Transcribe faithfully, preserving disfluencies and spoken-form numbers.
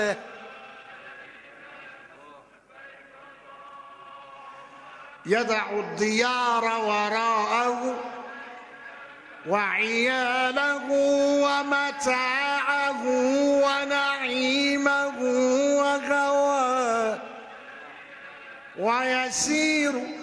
يدع الديار وراءه وعياله ومتاعه ونعيمه وغواه، ويسير